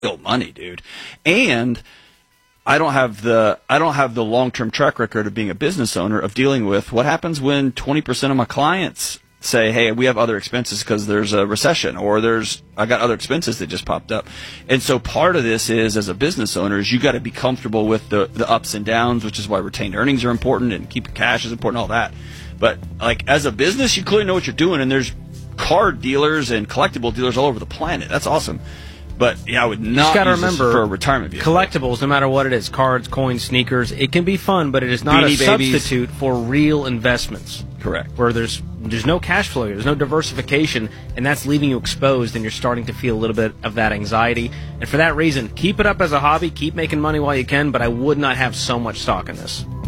real money, dude. And I don't have the long-term track record of being a business owner of dealing with what happens when 20% of my clients say, hey, we have other expenses because there's a recession, or I got other expenses that just popped up. And so part of this is, as a business owner, is you got to be comfortable with the ups and downs, which is why retained earnings are important and keeping cash is important, all that. But like as a business, you clearly know what you're doing, and there's card dealers and collectible dealers all over the planet. That's awesome. But yeah, I would not use this for a retirement vehicle. Collectibles, no matter what it is, cards, coins, sneakers, it can be fun, but it is not a substitute for real investments. Correct. Where there's no cash flow, there's no diversification, and that's leaving you exposed, and you're starting to feel a little bit of that anxiety. And for that reason, keep it up as a hobby, keep making money while you can, but I would not have so much stock in this.